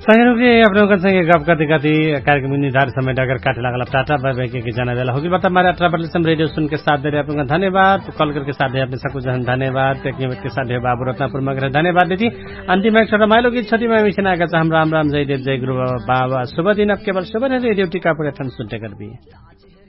संगे के अपने संगे गप करते करते कार्यक्रम निर्धारित समय अगर काटे लागल टाटा बाय बाय के जाना देला होगी बता हमारे 18 रेडियो सुन के साथ दे रहे अपने धन्यवाद कॉल करके साथ दे अपने सबको धन्यवाद टेक्निक के साथ बाबू रत्नापुर में धन्यवाद देती अंतिम एक छोटा माइलो की छोटी में मिशन आएगा हम राम राम जय देव जय गुरु बाबा शुभ दिन अब केवल शुभ रेडियो टीका पर सुनते कर भी